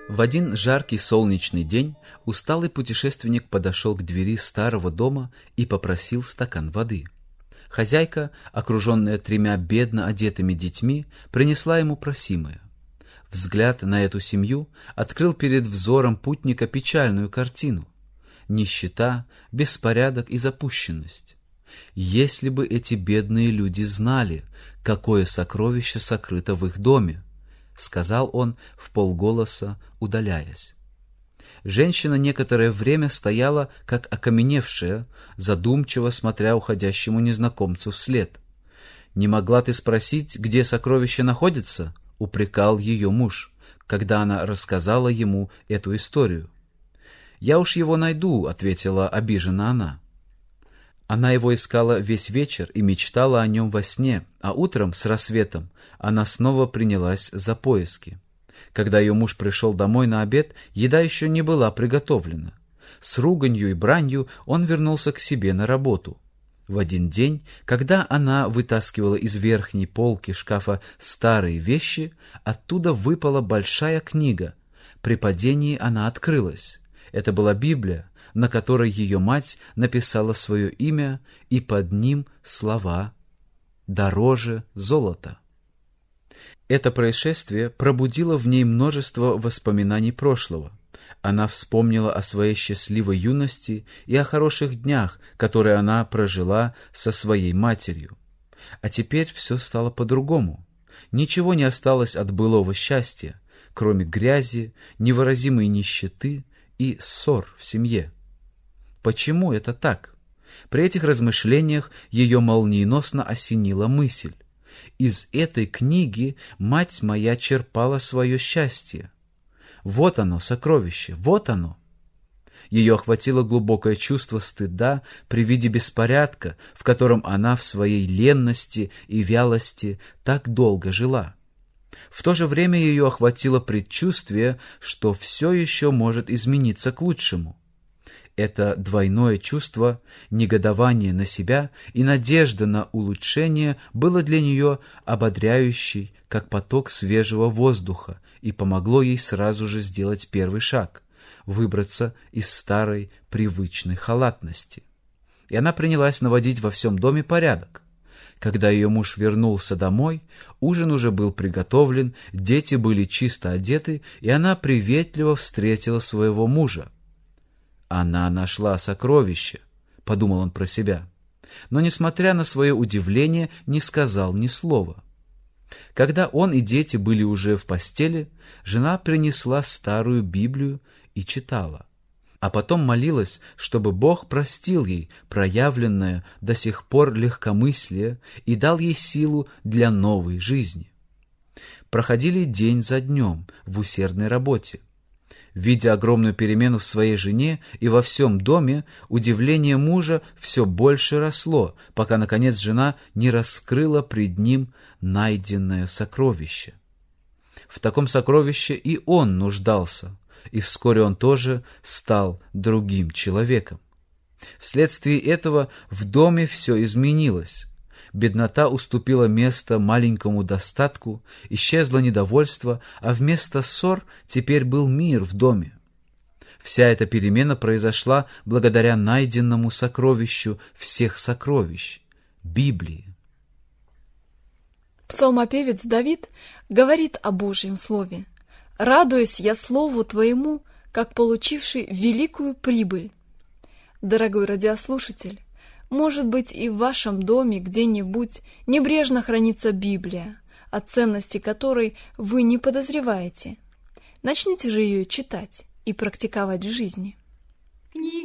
В один жаркий солнечный день усталый путешественник подошел к двери старого дома и попросил стакан воды. Хозяйка, окруженная 3 бедно одетыми детьми, принесла ему просимое. Взгляд на эту семью открыл перед взором путника печальную картину: нищета, беспорядок и запущенность. Если бы эти бедные люди знали, какое сокровище сокрыто в их доме, — сказал он вполголоса, удаляясь. Женщина некоторое время стояла, как окаменевшая, задумчиво смотря уходящему незнакомцу вслед. «Не могла ты спросить, где сокровище находится?» — упрекал ее муж, когда она рассказала ему эту историю. «Я уж его найду», — ответила обиженно она. Она его искала весь вечер и мечтала о нем во сне, а утром с рассветом она снова принялась за поиски. Когда ее муж пришел домой на обед, еда еще не была приготовлена. С руганью и бранью он вернулся к себе на работу. В один день, когда она вытаскивала из верхней полки шкафа старые вещи, оттуда выпала большая книга. При падении она открылась. Это была Библия, на которой ее мать написала свое имя, и под ним слова «дороже золота». Это происшествие пробудило в ней множество воспоминаний прошлого. Она вспомнила о своей счастливой юности и о хороших днях, которые она прожила со своей матерью. А теперь все стало по-другому. Ничего не осталось от былого счастья, кроме грязи, невыразимой нищеты и ссор в семье. Почему это так? При этих размышлениях ее молниеносно осенила мысль: из этой книги мать моя черпала свое счастье. Вот оно, сокровище, вот оно. Ее охватило глубокое чувство стыда при виде беспорядка, в котором она в своей ленности и вялости так долго жила. В то же время ее охватило предчувствие, что все еще может измениться к лучшему. Это двойное чувство, негодование на себя и надежда на улучшение, было для нее ободряющей, как поток свежего воздуха, и помогло ей сразу же сделать первый шаг — выбраться из старой привычной халатности. И она принялась наводить во всем доме порядок. Когда ее муж вернулся домой, ужин уже был приготовлен, дети были чисто одеты, и она приветливо встретила своего мужа. «Она нашла сокровище», — подумал он про себя, но, несмотря на свое удивление, не сказал ни слова. Когда он и дети были уже в постели, жена принесла старую Библию и читала, а потом молилась, чтобы Бог простил ей проявленное до сих пор легкомыслие и дал ей силу для новой жизни. Проходили день за днем в усердной работе. Видя огромную перемену в своей жене и во всем доме, удивление мужа все больше росло, пока, наконец, жена не раскрыла пред ним найденное сокровище. В таком сокровище и он нуждался, и вскоре он тоже стал другим человеком. Вследствие этого в доме все изменилось. Беднота уступила место маленькому достатку, исчезло недовольство, а вместо ссор теперь был мир в доме. Вся эта перемена произошла благодаря найденному сокровищу всех сокровищ — Библии. Псалмопевец Давид говорит о Божьем Слове: «Радуюсь я Слову Твоему, как получивший великую прибыль». Дорогой радиослушатель, может быть, и в вашем доме где-нибудь небрежно хранится Библия, о ценности которой вы не подозреваете. Начните же ее читать и практиковать в жизни.